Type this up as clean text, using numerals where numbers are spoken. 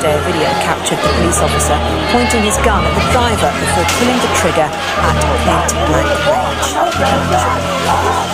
Yesterday, a video captured the police officer pointing his gun at the driver before pulling the trigger at point blank range.